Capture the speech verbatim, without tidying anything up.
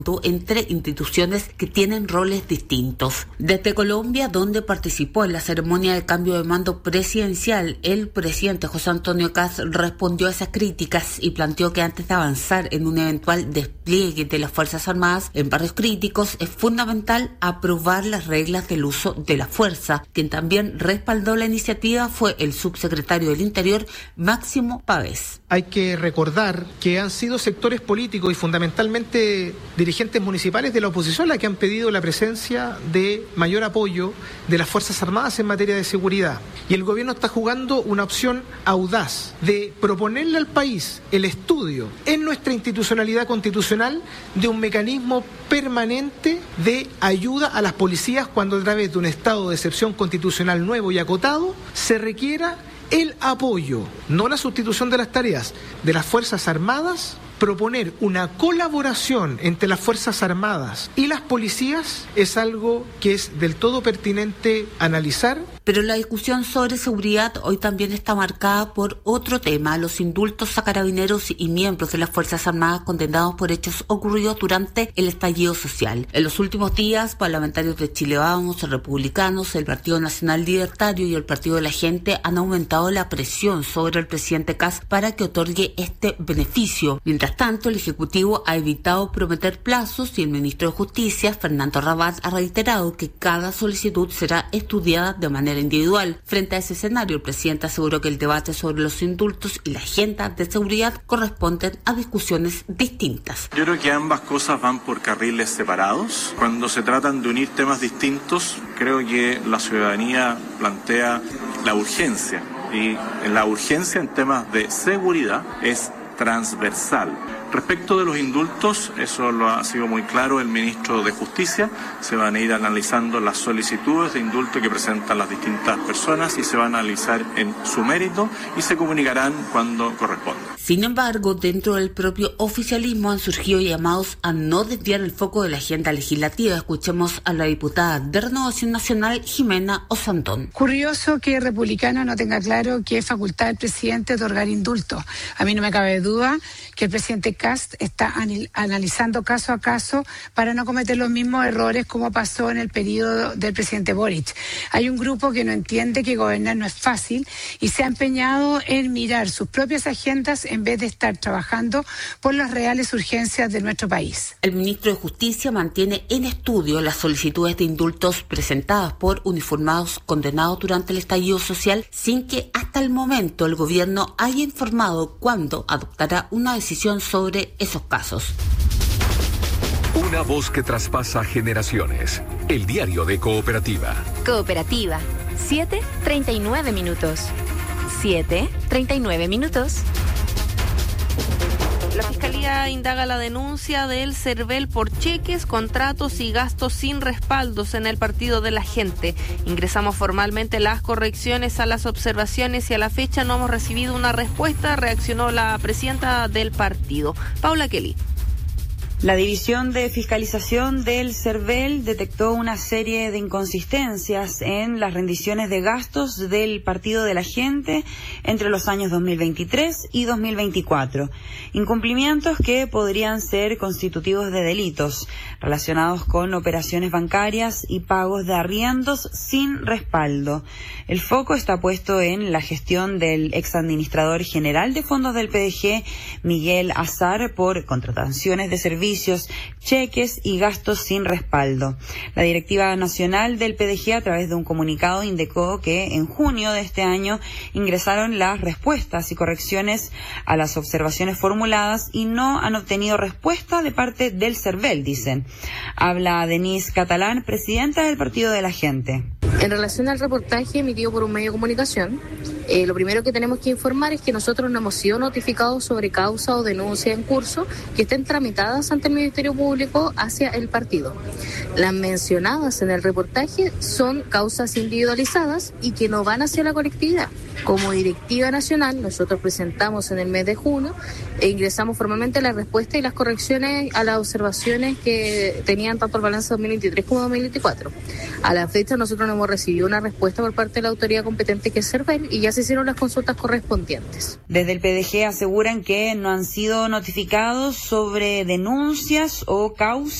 entre instituciones que tienen roles distintos. Desde Colombia, donde participó en la ceremonia de cambio de mando presidencial, el presidente José Antonio Kast respondió a esas críticas y planteó que antes de avanzar en un eventual despliegue de las Fuerzas Armadas en barrios críticos es fundamental aprobar las reglas del uso de la fuerza. Quien también respaldó la iniciativa fue el subsecretario del Interior, Máximo Pavés. Hay que recordar que han sido sectores políticos y fundamentalmente dirigentes municipales de la oposición la que han pedido la presencia de mayor apoyo de las Fuerzas Armadas en materia de seguridad. Y el gobierno está jugando una opción audaz de proponerle al país el estudio en nuestra institucionalidad constitucional de un mecanismo permanente de ayuda a las policías cuando a través de un estado de excepción constitucional nuevo y acotado se requiera el apoyo, no la sustitución de las tareas de las Fuerzas Armadas. Proponer una colaboración entre las Fuerzas Armadas y las policías es algo que es del todo pertinente analizar. Pero la discusión sobre seguridad hoy también está marcada por otro tema, los indultos a carabineros y miembros de las Fuerzas Armadas condenados por hechos ocurridos durante el estallido social. En los últimos días, parlamentarios de Chile Vamos, republicanos, el Partido Nacional Libertario y el Partido de la Gente han aumentado la presión sobre el presidente Kast para que otorgue este beneficio. Mientras tanto, el Ejecutivo ha evitado prometer plazos y el ministro de Justicia, Fernando Rabat, ha reiterado que cada solicitud será estudiada de manera individual. Frente a ese escenario, el presidente aseguró que el debate sobre los indultos y la agenda de seguridad corresponden a discusiones distintas. Yo creo que ambas cosas van por carriles separados. Cuando se tratan de unir temas distintos, creo que la ciudadanía plantea la urgencia. Y la urgencia en temas de seguridad es transversal. Respecto de los indultos, eso lo ha sido muy claro el ministro de Justicia, se van a ir analizando las solicitudes de indulto que presentan las distintas personas y se van a analizar en su mérito y se comunicarán cuando corresponda. Sin embargo, dentro del propio oficialismo han surgido llamados a no desviar el foco de la agenda legislativa. Escuchemos a la diputada de Renovación Nacional, Jimena Osandón. Curioso que el republicano no tenga claro que es facultad del presidente otorgar indultos. A mí no me cabe duda que el presidente Kast está analizando caso a caso para no cometer los mismos errores como pasó en el periodo del presidente Boric. Hay un grupo que no entiende que gobernar no es fácil y se ha empeñado en mirar sus propias agendas en vez de estar trabajando por las reales urgencias de nuestro país. El ministro de Justicia mantiene en estudio las solicitudes de indultos presentadas por uniformados condenados durante el estallido social sin que hasta el momento el gobierno haya informado cuándo adoptará una decisión sobre esos casos. Una voz que traspasa generaciones. El diario de Cooperativa. Cooperativa. siete treinta y nueve minutos. siete treinta y nueve minutos. La Fiscalía indaga la denuncia del CERVEL por cheques, contratos y gastos sin respaldos en el Partido de la Gente. Ingresamos formalmente las correcciones a las observaciones y a la fecha no hemos recibido una respuesta, reaccionó la presidenta del partido, Paula Kelly. La División de Fiscalización del CERVEL detectó una serie de inconsistencias en las rendiciones de gastos del Partido de la Gente entre los años dos mil veintitrés y dos mil veinticuatro. Incumplimientos que podrían ser constitutivos de delitos relacionados con operaciones bancarias y pagos de arriendos sin respaldo. El foco está puesto en la gestión del exadministrador general de fondos del P D G, Miguel Azar, por contrataciones de servicios, cheques y gastos sin respaldo. La directiva nacional del P D G, a través de un comunicado, indicó que en junio de este año ingresaron las respuestas y correcciones a las observaciones formuladas y no han obtenido respuesta de parte del CERVEL, dicen. Habla Denise Catalán, presidenta del Partido de la Gente. En relación al reportaje emitido por un medio de comunicación, eh, lo primero que tenemos que informar es que nosotros no hemos sido notificados sobre causa o denuncia en curso que estén tramitadas ante el Ministerio Público hacia el partido. Las mencionadas en el reportaje son causas individualizadas y que no van hacia la colectividad. Como directiva nacional, nosotros presentamos en el mes de junio e ingresamos formalmente la respuesta y las correcciones a las observaciones que tenían tanto el balance dos mil veintitrés como dos mil veinticuatro. A la fecha nosotros no hemos hemos recibido una respuesta por parte de la autoridad competente, que es CERVEL, y ya se hicieron las consultas correspondientes. Desde el P D G aseguran que no han sido notificados sobre denuncias o causas